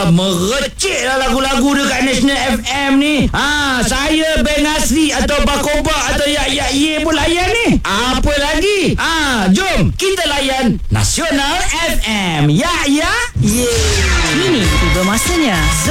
Merecik lah lagu-lagu dekat National FM ni. Saya band asli atau Bakoba atau Ye pun layan ni. Apa lagi? Jom kita layan Nasional FM. Ya. Kini tiba masanya